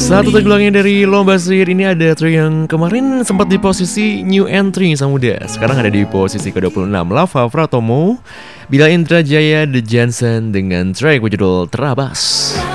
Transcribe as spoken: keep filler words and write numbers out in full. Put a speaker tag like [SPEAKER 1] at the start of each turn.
[SPEAKER 1] Satu tagline dari Lomba Sihir ini ada track yang kemarin sempat di posisi new entry Samudra. Sekarang ada di posisi ke dua puluh enam, Lava Pratomo, Bila Indra Jaya The Jansen dengan track berjudul Terabas.